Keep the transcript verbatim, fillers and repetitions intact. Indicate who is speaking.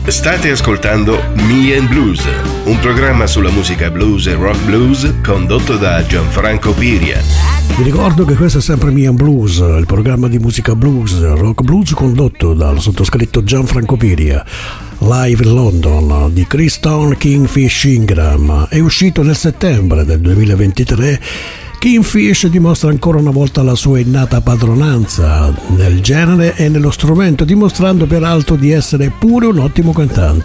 Speaker 1: State ascoltando Me and Blues, un programma sulla musica blues e rock blues condotto da Gianfranco Piria.
Speaker 2: Vi ricordo che questo è sempre Me and Blues, il programma di musica blues, rock blues condotto dal sottoscritto Gianfranco Piria. Live in London di Chris Stone Kingfish Ingram. È uscito nel settembre del duemilaventitré. Kingfish dimostra ancora una volta la sua innata padronanza nel genere e nello strumento, dimostrando peraltro di essere pure un ottimo cantante.